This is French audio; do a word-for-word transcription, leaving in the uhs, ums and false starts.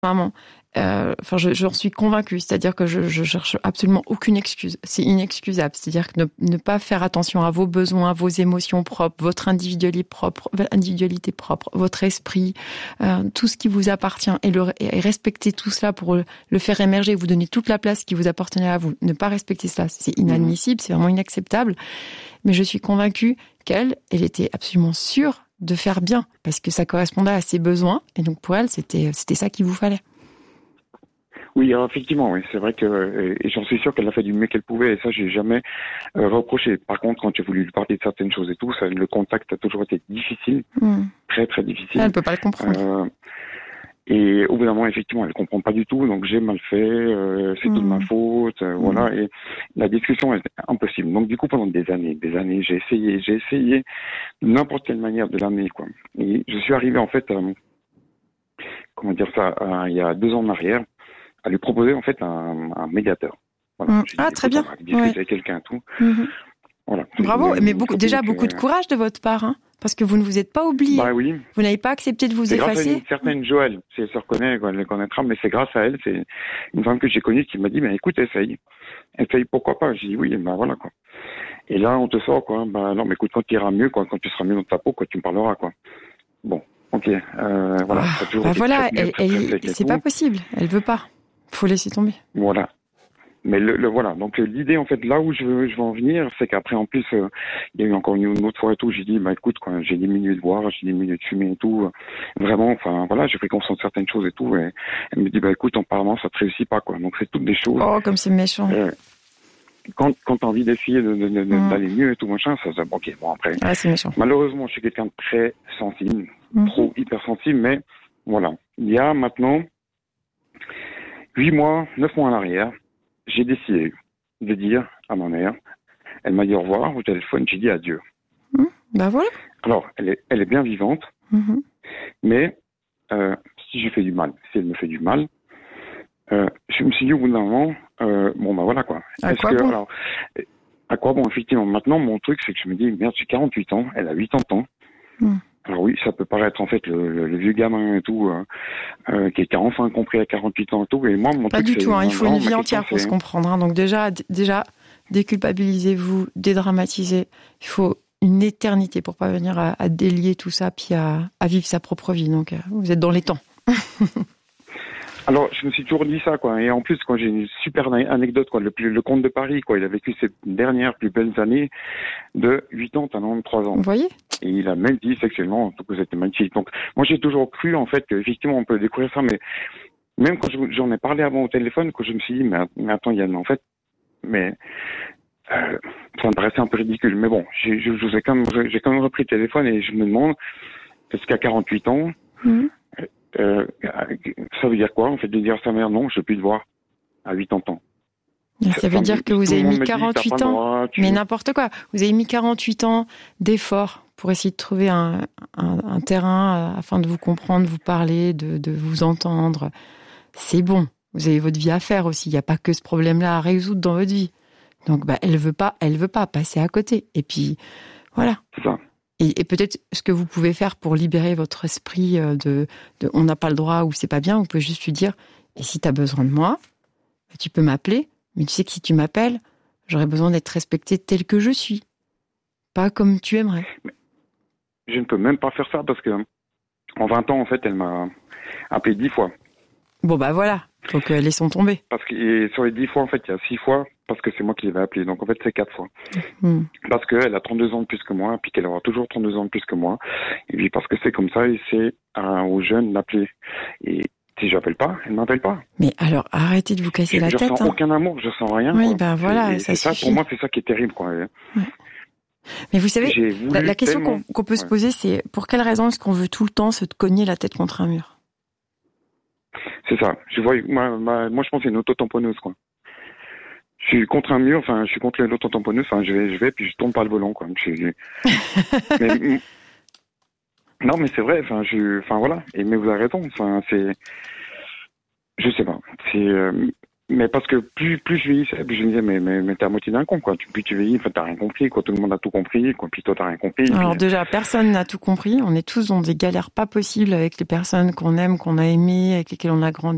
maman. Euh, enfin, je, j'en suis convaincue. C'est-à-dire que je, je cherche absolument aucune excuse. C'est inexcusable. C'est-à-dire que ne, ne pas faire attention à vos besoins, vos émotions propres, votre individualité propre, individualité propre, votre esprit, euh, tout ce qui vous appartient, et, le, et respecter tout cela pour le, le faire émerger, vous donner toute la place qui vous appartenait à vous. Ne pas respecter cela, c'est inadmissible, c'est vraiment inacceptable. Mais je suis convaincue qu'elle, elle était absolument sûre de faire bien, parce que ça correspondait à ses besoins, et donc pour elle, c'était, c'était ça qu'il vous fallait. Oui, alors effectivement, oui, c'est vrai que et j'en suis sûr qu'elle a fait du mieux qu'elle pouvait, et ça, j'ai jamais euh, reproché. Par contre, quand j'ai voulu lui parler de certaines choses et tout, ça, le contact a toujours été difficile, mmh. très très difficile. Elle peut pas le comprendre. Euh, et au bout d'un moment, effectivement, elle comprend pas du tout, donc j'ai mal fait, euh, c'est mmh. toute ma faute, euh, mmh. voilà. Et la discussion est impossible. Donc du coup, pendant des années, des années, j'ai essayé, j'ai essayé n'importe quelle manière de l'amener, quoi. Et je suis arrivé en fait, euh, comment dire ça, euh, il y a deux ans en arrière, à lui proposer en fait un, un médiateur. Voilà. Mmh. Ah, très bien. Discuter ouais. avec quelqu'un et tout. Mmh. Voilà. Bravo, mais beaucoup, déjà beaucoup de courage de votre part, hein, parce que vous ne vous êtes pas oublié. Bah oui. Vous n'avez pas accepté de vous c'est effacer. C'est grâce à une certaine Joëlle, si elle se reconnaît, elle le connaîtra, mais c'est grâce à elle, c'est une femme que j'ai connue qui m'a dit, mais écoute, essaye. Essaye, pourquoi pas? J'ai dit oui, ben voilà, quoi. Et là, on te sort, quoi. Bah non, mais écoute, quand tu iras mieux, quoi, quand tu seras mieux dans ta peau, quoi, tu me parleras, quoi. Bon, ok, euh, voilà. Ah, bah voilà, elle, elle, c'est pas possible, elle veut pas. Faut laisser tomber. Voilà. Mais le, le voilà. Donc l'idée en fait là où je veux je veux en venir, c'est qu'après en plus euh, il y a eu encore une, une autre fois et tout, j'ai dit bah écoute quoi, j'ai diminué de boire, j'ai diminué de fumer et tout. Euh, vraiment, enfin voilà, j'ai pris conscience de certaines choses et tout. Et elle me dit bah écoute, apparemment ça te réussit pas quoi. Donc c'est toutes des choses. Oh comme c'est méchant. Euh, quand quand t'as envie d'essayer de, de, de, mmh. d'aller mieux et tout machin, ça ça ok bon après. Ah c'est méchant. Malheureusement je suis quelqu'un de très sensible, mmh. trop hypersensible, mais voilà. Il y a maintenant Huit mois, neuf mois en arrière, j'ai décidé de dire à ma mère, elle m'a dit au revoir au téléphone, j'ai dit adieu. Mmh, ben voilà. Alors, elle est, elle est bien vivante, mmh. mais euh, si je fais du mal, si elle me fait du mal, euh, je me suis dit au bout d'un moment, euh, bon ben voilà quoi. À Est-ce quoi que, bon alors, à quoi bon, effectivement. Maintenant, mon truc, c'est que je me dis, merde, j'ai quarante-huit ans, elle a quatre-vingts ans. Mmh. Alors oui, ça peut paraître en fait le, le, le vieux gamin et tout, euh, euh, qui, qui a enfin compris à quarante-huit ans et tout. Et moi, mon pas truc, du c'est tout. Hein, il faut une vie question, entière pour c'est... se comprendre. Hein. Donc déjà, d- déjà, déculpabilisez-vous, dédramatisez. Il faut une éternité pour pas venir à, à délier tout ça, puis à, à vivre sa propre vie. Donc euh, vous êtes dans les temps. Alors, je me suis toujours dit ça, quoi. Et en plus, quand j'ai une super anecdote, quoi, le, le comte de Paris, quoi, il a vécu ses dernières plus belles années de huit ans à quatre-vingt-trois ans. Vous voyez? Et il a même dit sexuellement que c'était magnifique. Donc, moi, j'ai toujours cru, en fait, qu'effectivement, on peut découvrir ça, mais même quand je, j'en ai parlé avant au téléphone, quand je me suis dit, mais, mais attends, Yann, en fait, mais, euh, ça me paraissait un peu ridicule. Mais bon, j'ai, je, je vous ai quand même, j'ai quand même repris le téléphone et je me demande, est-ce qu'à quarante-huit ans, mmh. Euh, ça veut dire quoi, en fait, de dire à sa mère, non, je ne veux plus te voir à quatre-vingts ans. Ça veut dire que vous avez mis quarante-huit ans, droit, tu... mais n'importe quoi. Vous avez mis quarante-huit ans d'efforts pour essayer de trouver un, un, un terrain afin de vous comprendre, vous parler, de, de vous entendre. C'est bon. Vous avez votre vie à faire aussi. Il n'y a pas que ce problème-là à résoudre dans votre vie. Donc, bah, elle veut pas, elle veut pas passer à côté. Et puis, voilà. C'est ça. Et, et peut-être ce que vous pouvez faire pour libérer votre esprit de, de on n'a pas le droit ou c'est pas bien, vous pouvez juste lui dire, et si tu as besoin de moi, tu peux m'appeler, mais tu sais que si tu m'appelles, j'aurais besoin d'être respectée telle que je suis, pas comme tu aimerais. Mais je ne peux même pas faire ça parce que en vingt ans, en fait, elle m'a appelé dix fois. Bon bah voilà, donc euh, laissons tomber. Parce que et sur les dix fois, en fait, il y a six fois parce que c'est moi qui l'avais appelée. Donc en fait, c'est quatre fois. Mmh. Parce qu'elle a trente-deux ans de plus que moi, puis qu'elle aura toujours trente-deux ans de plus que moi. Et puis parce que c'est comme ça, et c'est euh, aux jeunes d'appeler. Et si j'appelle pas, elle m'appelle pas. Mais alors, arrêtez de vous casser je, la je tête. Je sens hein. aucun amour, je sens rien. Oui, quoi. ben voilà, et, ça c'est suffit. ça, pour moi, c'est ça qui est terrible, quoi. Ouais. Mais vous savez, la, la question tellement... qu'on, qu'on peut ouais. se poser, c'est pour quelle raison est-ce qu'on veut tout le temps se cogner la tête contre un mur? C'est ça. Je vois, moi, moi, moi, je pense que c'est une auto-tamponneuse, quoi. Je suis contre un mur, enfin, je suis contre l'auto-tamponneuse, enfin, je vais, je vais, puis je tombe par le volant, quoi. Je suis... mais, non, mais c'est vrai, enfin, je, enfin, voilà. Et, mais vous avez raison, enfin, c'est, je sais pas, c'est, euh... mais parce que plus, plus je vieillissais, plus je me disais, mais, mais, mais t'es à moitié d'un con, quoi. Plus tu vieillis, enfin, t'as rien compris, quoi. Tout le monde a tout compris, quoi. Puis toi, t'as rien compris. Alors puis... déjà, personne n'a tout compris. On est tous dans des galères pas possibles avec les personnes qu'on aime, qu'on a aimées, avec lesquelles on a grandi.